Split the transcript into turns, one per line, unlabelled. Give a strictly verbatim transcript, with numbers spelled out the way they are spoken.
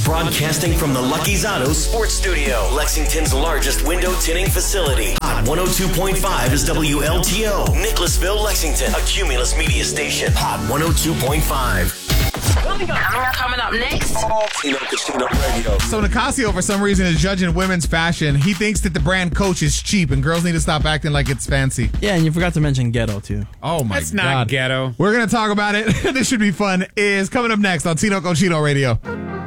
Broadcasting from the Lucky's Auto Sports Studio, Lexington's largest window tinting facility. Hot one oh two point five is W L T O. Nicholasville, Lexington, a Cumulus media station. Hot one oh two point five.
Coming up, coming up next.
Tino Casino Radio.
So Nicasio, for some reason, is judging women's fashion. He thinks that the brand Coach is cheap and girls need to stop acting like it's fancy.
Yeah, and you forgot to mention ghetto, too.
Oh, my
That's
God.
not ghetto.
We're going to talk about it. This should be fun. Is coming up next on Tino Cochino Radio.